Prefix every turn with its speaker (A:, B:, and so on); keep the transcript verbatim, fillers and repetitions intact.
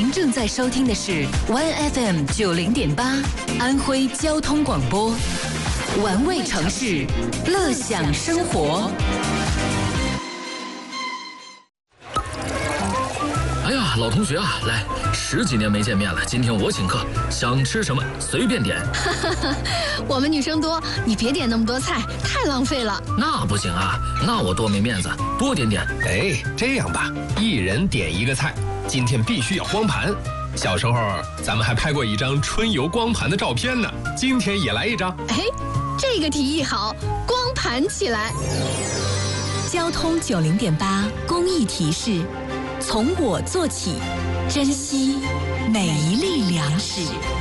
A: 您正在收听的是 Y F M 九零点八安徽交通广播，玩味城市，乐享生活。
B: 哎呀，老同学啊，来，十几年没见面了，今天我请客，想吃什么随便点。
C: 我们女生多，你别点那么多菜，太浪费了。
B: 那不行啊，那我多没面子，多点点。
D: 哎，这样吧，一人点一个菜，今天必须要光盘。小时候咱们还拍过一张春游光盘的照片呢，今天也来一张。
C: 哎，这个提议好，光盘起来。
A: 交通九零点八公益提示：从我做起，珍惜每一粒粮食。